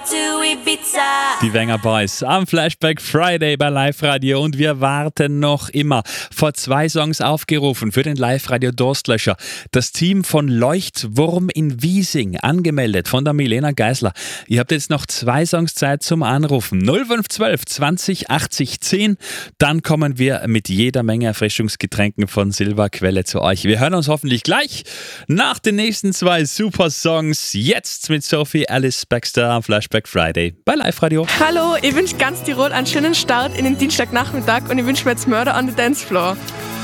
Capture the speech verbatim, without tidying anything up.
to Ibiza. Die Wenger Boys am Flashback Friday bei Live Radio und wir warten noch immer. Vor zwei Songs aufgerufen für den Live Radio Durstlöscher. Das Team von Leuchtwurm in Wiesing angemeldet von der Milena Geisler. Ihr habt jetzt noch zwei Songs Zeit zum Anrufen. null fünf eins zwei zwanzig achtzig zehn. Dann kommen wir mit jeder Menge Erfrischungsgetränken von Silberquelle zu euch. Wir hören uns hoffentlich gleich nach den nächsten zwei super Songs. Jetzt mit Sophie Alice Baxter am Flashback Friday bei Live Radio. Hallo, ich wünsche ganz Tirol einen schönen Start in den Dienstagnachmittag und ich wünsche mir jetzt Murder on the Dance Floor.